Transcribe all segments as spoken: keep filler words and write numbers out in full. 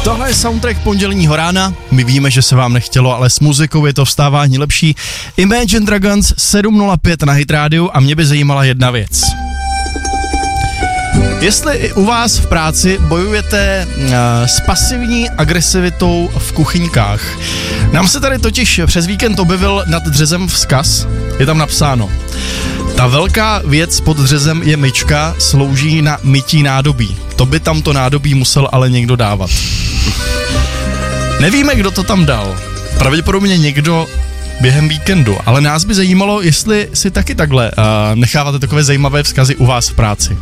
Tohle je soundtrack pondělního rána. My víme, že se vám nechtělo, ale s muzikou je to vstávání lepší. Imagine Dragons sedm nula pět na Hit rádiu a mě by zajímala jedna věc. Jestli i u vás v práci bojujete uh, s pasivní agresivitou v kuchyňkách. Nám se tady totiž přes víkend objevil nad dřezem vzkaz. Je tam napsáno: ta velká věc pod dřezem je myčka, slouží na mytí nádobí. To by tam to nádobí musel ale někdo dávat. Nevíme, kdo to tam dal. Pravděpodobně někdo během víkendu, ale nás by zajímalo, jestli si taky takhle uh, necháváte takové zajímavé vzkazy u vás v práci.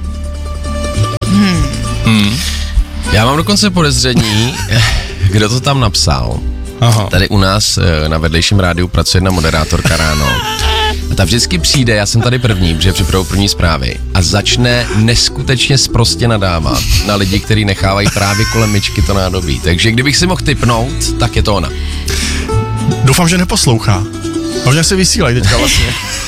Hmm. Hmm. Já mám dokonce podezření, kdo to tam napsal. Aha. Tady u nás na vedlejším rádiu pracuje jedna moderátorka ráno. A ta vždycky přijde, já jsem tady první, protože připravuju první zprávy, a začne neskutečně sprostě nadávat na lidi, kteří nechávají právě kolem myčky to nádobí. Takže kdybych si mohl tipnout, tak je to ona. Doufám, že neposlouchá. Možná se vysílají teďka vlastně.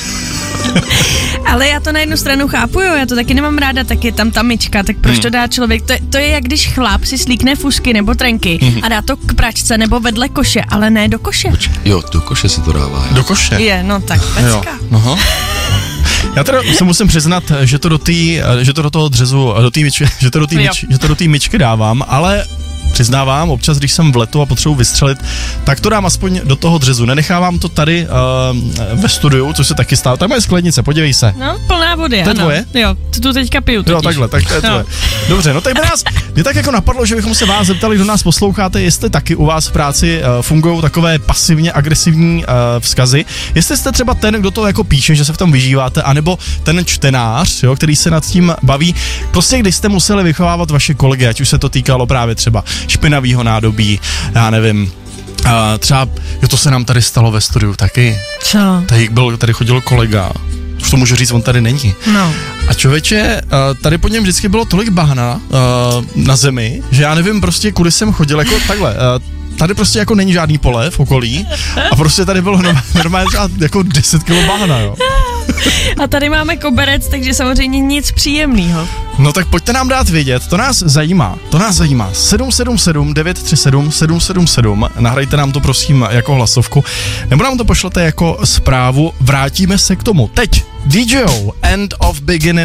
Ale já to na jednu stranu chápu, jo, já to taky nemám ráda, tak je tam ta myčka, tak proč hmm. to dá člověk? To, to je jak když chlap si slíkne fusky nebo trenky hmm. a dá to k pračce nebo vedle koše, ale ne do koše. Počkej, jo, do koše se to dává. Jo. Do koše? Je, no tak pecka. Aha. Já teda se musím přiznat, že to do tý, že to do toho dřezu, do tý myčky, že to do tý myč, že to do tý myčky dávám, ale přiznávám, občas, když jsem v letu a potřebuji vystřelit, tak to dám aspoň do toho dřezu. Nenechávám to tady uh, ve studiu, což se taky stalo. Tam je sklednice, podívej se. No, plná vody, to je tvoje? Jo, to tu teďka piju totiž. Jo, takhle, tak to je tvoje. No. Dobře, no tady by nás, mě tak jako napadlo, že bychom se vás zeptali, kdo nás posloucháte, jestli taky u vás v práci uh, fungují takové pasivně agresivní uh, vzkazy. Jestli jste třeba ten, kdo to jako píše, že se v tom vyžíváte, anebo ten čtenář, jo, který se nad tím baví. Prostě když jste museli vychovávat vaše kolegy, ať už se to týkalo právě třeba špinavýho nádobí, já nevím, a třeba, jo, to se nám tady stalo ve studiu taky. Co? Tady byl, tady chodil kolega, už to můžu říct, on tady není. No. A člověče, tady po něm vždycky bylo tolik bahna na zemi, že já nevím prostě, kudy jsem chodil, jako takhle. Tady prostě jako není žádný pole v okolí a prostě tady bylo normálně třeba jako deset kilo bahna, jo. A tady máme koberec, takže samozřejmě nic příjemného. No tak pojďte nám dát vědět, to nás zajímá, to nás zajímá. sedm sedm sedm devět tři sedm sedm sedm sedm, nahrajte nám to prosím jako hlasovku, nebo nám to pošlete jako zprávu, vrátíme se k tomu. Teď D J O, End of Beginning.